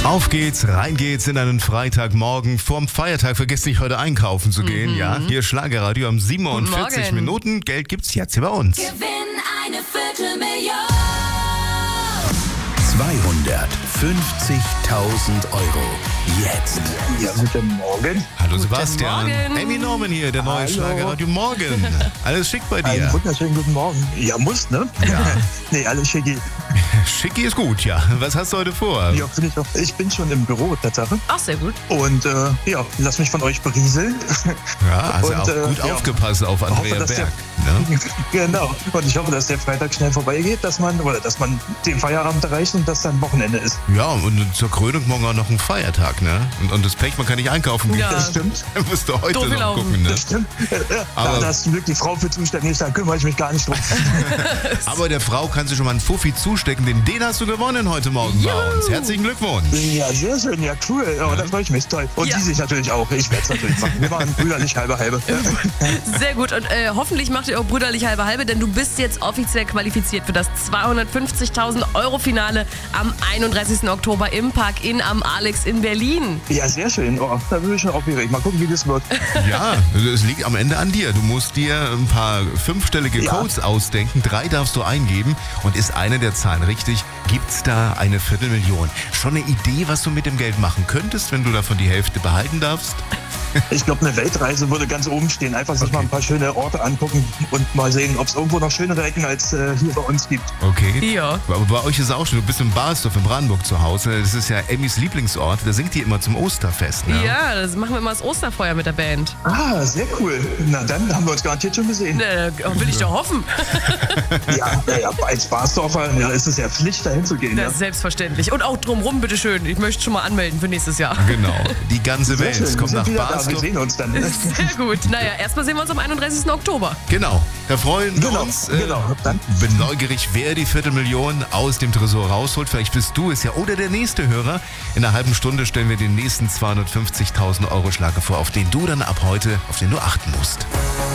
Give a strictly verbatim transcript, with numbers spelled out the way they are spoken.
Auf geht's, rein geht's in einen Freitagmorgen. Vorm Feiertag vergesst nicht, heute einkaufen zu gehen. Mhm. Ja, hier Schlagerradio am siebenundvierzig Minuten. Geld gibt's jetzt hier bei uns. Gewinn eine Viertelmillion. zweihundertfünfzigtausend Euro. Jetzt. Ja, guten Morgen. Hallo Sebastian. Morgen. Amy Norman hier, der neue Hallo. Schlagerradio Morgen. Alles schick bei dir? Einen wunderschönen guten Morgen. Ja, muss, ne? Ja. Nee, alles schicki. Schicki ist gut, ja. Was hast du heute vor? Ja, finde ich doch. Ich bin schon im Büro, Tatsache. Ach, sehr gut. Und äh, ja, lass mich von euch berieseln. Ja, hast du Und, auch äh, gut ja. aufgepasst auf Andrea Hoffe, dass Berg. der- Ne? Genau. Und ich hoffe, dass der Freitag schnell vorbeigeht, dass man, oder dass man den Feierabend erreicht und dass dann Wochenende ist. Ja, und zur Krönung morgen auch noch ein Feiertag, ne? Und, und das Pech, man kann nicht einkaufen gehen. Ja. Das stimmt. Da musst du heute Doof noch gelaufen. gucken, ne? Das stimmt. Ja, Aber- da ist zum Glück die Frau für zuständig, da kümmere ich mich gar nicht drum. Aber der Frau kannst du schon mal einen Fuffi zustecken, denn den hast du gewonnen heute Morgen bei uns. Herzlichen Glückwunsch. Ja, sehr schön, ja, cool. Oh, da freue ich mich, toll. Und Ja. die sich natürlich auch. Ich werde es natürlich machen. Wir machen brüderlich halbe halbe. Sehr gut. Und äh, hoffentlich macht ihr auch brüderlich halbe halbe, denn du bist jetzt offiziell qualifiziert für das zweihundertfünfzigtausend Euro Finale am einunddreißigsten Oktober im Park Inn am Alex in Berlin. Ja, sehr schön. Oh, da bin ich schon aufgeregt. Mal gucken, wie das wird. Ja, es liegt am Ende an dir. Du musst dir ein paar fünfstellige Ja. Codes ausdenken. Drei darfst du eingeben. Und ist eine der Zahlen richtig, gibt's da eine Viertelmillion. Schon eine Idee, was du mit dem Geld machen könntest, wenn du davon die Hälfte behalten darfst? Ich glaube, eine Weltreise würde ganz oben stehen. Einfach sich Okay. mal ein paar schöne Orte angucken und mal sehen, ob es irgendwo noch schönere Ecken als äh, hier bei uns gibt. Okay. Ja. Aber bei euch ist es auch schon, du bist in Barsdorf in Brandenburg zu Hause. Das ist ja Emmys Lieblingsort. Da singt die immer zum Osterfest. Ne? Ja, das machen wir immer das Osterfeuer mit der Band. Ah, sehr cool. Na, dann haben wir uns garantiert schon gesehen. Äh, will ich doch hoffen. Ja, ja, ja, als Barsdorfer ja, ist es ja Pflicht, dahin zu gehen. Das Ja. ist selbstverständlich. Und auch drumrum, bitteschön. Ich möchte schon mal anmelden für nächstes Jahr. Genau. Die ganze Sehr Welt schön. Wir kommt sind nach wieder da. Wir Barsdorf. sehen uns dann. Sehr gut. Naja, erstmal sehen wir uns am einunddreißigsten Oktober. Genau, da freuen wir Genau, uns. genau. Dann- bin neugierig, wer die Viertelmillion aus dem Tresor rausholt. Vielleicht bist du es ja oder der nächste Hörer. In einer halben Stunde stellen wir den nächsten zweihundertfünfzigtausend Euro Schlager vor, auf den du dann ab heute, auf den du achten musst.